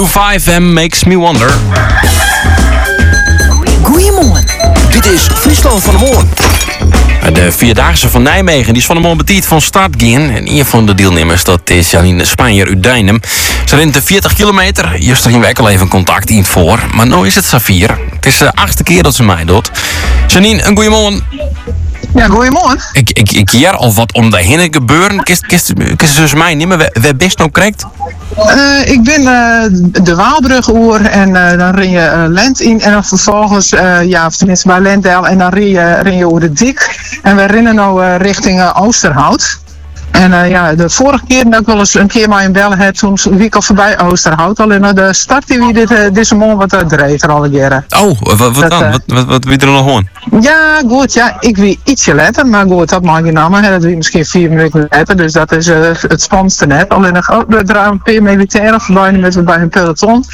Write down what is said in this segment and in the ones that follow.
U5 Makes Me Wonder. Goedemorgen. Dit is Friesland van de Moorn. De Vierdaagse van Nijmegen die is van de Montbetiet van start gaan. En een van de deelnemers dat is Janine Spanjer uit Dijnem. Ze rent de 40 kilometer. Juist ging we al even contact in voor. Maar nu is het Safir. Het is de 8e keer dat ze mij doet. Janine, een goeiemorgen. Ja, goeiemorgen. Ik hier al wat om daarheen gebeuren. Kist dus mij niet meer. We best nog correct? Ik ben de Waalbrug oer en dan ren je Lent in en dan vervolgens, of tenminste bij Lentdel en dan ren je over de Dik. En we rennen nu richting Oosterhout. En de vorige keer dat ik wel eens een keer maar in bellen heb, toen wie ik al voorbij Oosterhout. Alleen de start die we deze morgen wat dreef er al een keer. Oh, wat dan? Wat wie er nog gewoon? Ja, goed, ja, ik wie ietsje later, maar goed, dat mag je namen. Dat wie misschien 4 minuten later, dus dat is het spannendste net. Alleen nog, er draaien een paar militairen voorbij met bij een peloton.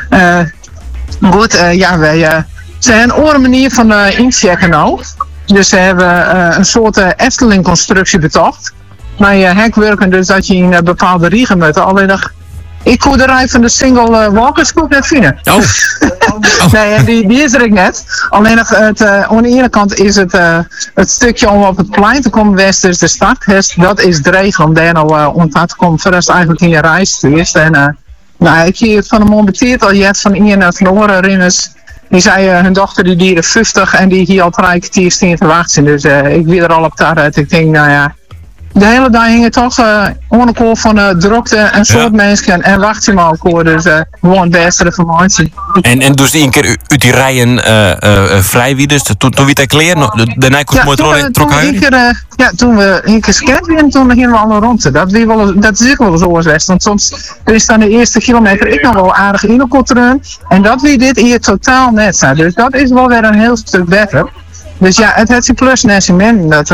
Goed, wij zijn een andere manier van inchecken nou. Dus ze hebben een soort Efteling-constructie betocht. Maar hekwerken dus dat je in bepaalde riegen moet. Alleen nog, ik kon de rij van de single walkers net vinden. Oh. Nee, die is er net. Alleen nog, aan de ene kant is het stukje om op het plein te komen, west is de stad. Dat is de regel om daar nou ontdaan te komen. Verder is het eigenlijk in je reis eerst. En ik zie het van de Montbetiet al jet van Ian en van de Orenrinners. Die zei hun dochter die dieren 50 en die hier al 3 kwartier staan te wachten. Dus ik wie er al op daaruit. Ik denk, de hele dag hingen toch onkoor van drukte en soort mensen en wacht je maar ook hoor. Dus gewoon het beste informatie. En dus die een keer uit die rijen vrij wie dus toen wie het kleren daarna kon je trok uit. Toen we een keer scannen werden, toen gingen we al rond. Dat is ook wel eens oorzaak. Want soms is dan de eerste kilometer ik nog wel aardig in de run. En dat wie dit hier totaal net staat. Dus dat is wel weer een heel stuk beter. Dus ja, het heeft zijn plus en zijn min. Dat,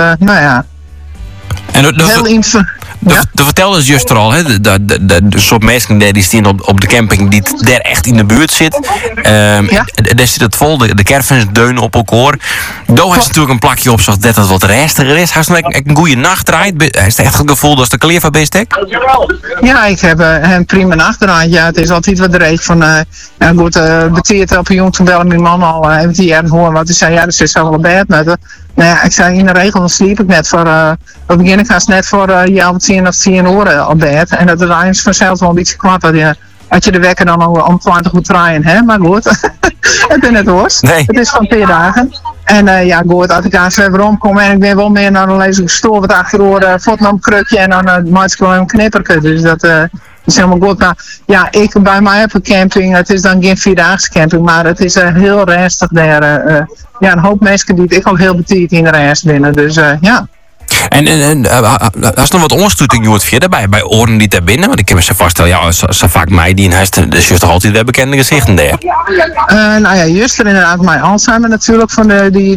En heel de vertelde dus juist al, hè, de soort mensen die staan op de camping die daar echt in de buurt zit. Daar zit het vol, de caravans deunen op elkaar. Daar heeft natuurlijk een plakje op zoals dat het wat rustiger is. Hij heeft een goede nacht draait. Hij heeft echt het gevoel dat de kleer van beest. Ja, ik heb een prima nachtdraad. Ja, het is altijd wat dreig van beteerd op een jong toen belde mijn man al heeft die ergens horen wat hij zei. Ja, dus is wel een bed met. Nou ja, ik zei in de regel dan sliep ik net voor op begin ik ga net voor 10 of 10 uur op bed. En dat is eigenlijk vanzelf wel een beetje kwart dat je de wekker dan al om 20 uur draaien, hè? Maar goed, het is net worst. Nee. Het is van 2 dagen. En goed, als ik aan verder omkom en ik ben wel meer naar een lezing gestoord wat achteroor voeten op een krukje en dan maak ik gewoon een knipperke. Dus dat is helemaal goed. Maar ja, ik bij mij op een camping, het is dan geen 4-daagse camping, maar het is heel rustig daar. Een hoop mensen die ik al heel betiert in de rest binnen. Dus ja. En als er nog wat ondersteuning wordt verder bij oren die daar binnen, want ik kan me zo voorstellen, zo vaak mij die in huis, dus juist toch altijd weer bekende gezichten daar. Juist er inderdaad mijn Alzheimer natuurlijk van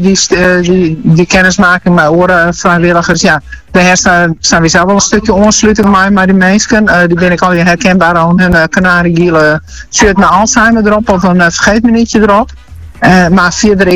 die kennismaking bij oren vrijwilligers. Ja, daar staan we zelf wel een stukje ondersluiting maar die mensen, die ben ik al herkenbaar aan hun kanariegiele shirt met Alzheimer erop of een vergeetmenietje erop. Maar verder,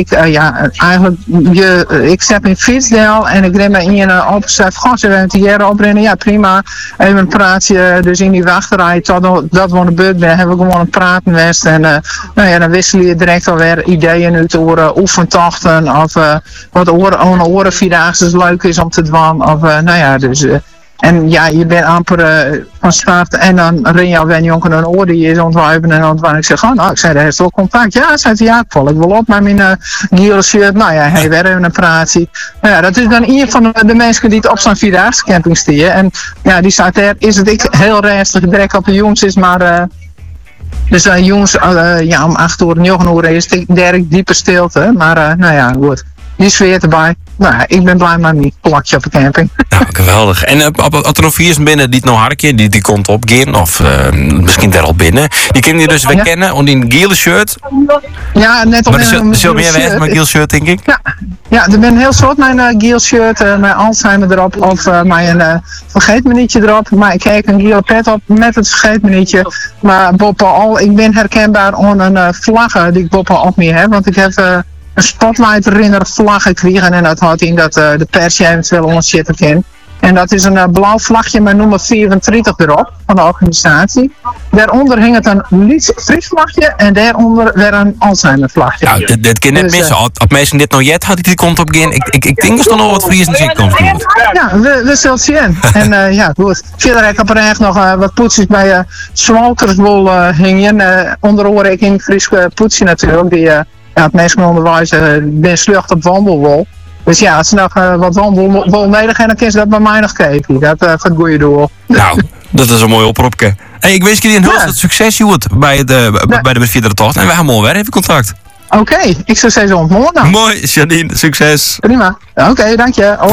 ik zet mijn fietsdeel en ik ren me in een opzet. Goh, ze willen het hier oprennen. Ja, prima. Even een praatje, dus in die wachterij, totdat we aan de beurt zijn, hebben we gewoon een praten west. En dan wissel je direct alweer ideeën uit over oefentochten of wat oren 4-daagse leuk is om te doen. Of dus. En ja, je bent amper van start en dan ren je alweer jongen een oor die is ontwijpen en ontwijpen. Ik zeg, ik zei, er is wel contact. Ja, zei hij, ja, ik val ik wel op met mijn gele shirt. Hij werd even een praatje. Dat is dan een van de mensen die het op zo'n 4-daagse camping stieren. En ja, die staat daar, is het heel rustig, direct op de jongens is, maar dus jongens, om 8 uur, 9 uur is het direct diepe stilte. Maar goed. Die sfeer erbij. Ik ben blij met mijn plakje op de camping. Nou, geweldig. En als er nog 4 binnen die het nog hartje, die komt opgaan, of misschien daar al binnen. Die kunnen je dus weer kennen, om die gele shirt. Ja, net al. Maar er zult meer weg met gele shirt, denk ik. Ja, er ben heel soort mijn gele shirt, mijn Alzheimer erop, of mijn vergeetmenietje erop. Maar ik kijk een gele pet op met het vergeetmenietje. Maar ik ben herkenbaar aan een vlaggen die ik Boppa op me heb, want ik heb een spotlight herinner vlag gekregen en dat houdt in dat de pers eventueel onderzitten kan. En dat is een blauw vlagje met nummer 34 erop van de organisatie. daaronder hing het een Fries vlagje en daaronder weer een Alzheimer vlagje. Nou, dat kan net Dus, missen. Als mensen dit nog jet had, die komt op geen. Ik denk dat er nog wat Fries in zit komt. Ja, we zullen het zien. En ja, goed. Verder heb ik op recht nog wat poetsjes bij Swalkerswol hingen. Onder andere ik in Friese poetsje natuurlijk. Die het meestal onderwijs ben slecht op wandelwol. Dus ja, als ze nog wat wandelwol nodig hebben, dan kun je dat bij mij nog kijken. Dat voor het goede doel. Nou, dat is een mooie oproepje. Hey, ik wens jullie een heel Ja. veel succes, Joet, bij de bevrijdere tocht. En wij gaan morgen weer even contact. Oké, ik zou zeggen ontmoeten dan. Mooi, Janine, succes. Prima. Oké, dank je.